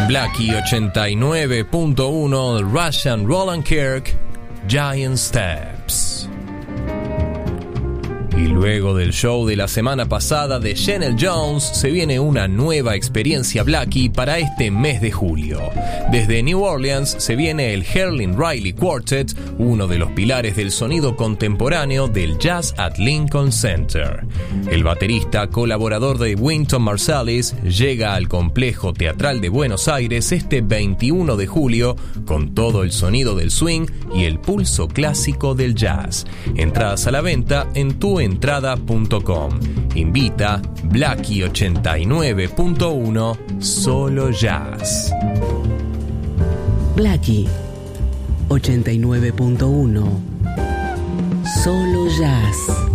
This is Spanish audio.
Blackie 89.1, Russian Roland Kirk, Giant Steps. Y luego del show de la semana pasada de Janelle Jones, se viene una nueva experiencia Blackie para este mes de julio. Desde New Orleans se viene el Herlin Riley Quartet, uno de los pilares del sonido contemporáneo del Jazz at Lincoln Center. El baterista colaborador de Wynton Marsalis llega al Complejo Teatral de Buenos Aires este 21 de julio con todo el sonido del swing y el pulso clásico del jazz. Entradas a la venta en tuentrada.com. Invita Blackie 89.1, Solo Jazz. Blackie 89.1, Solo Jazz.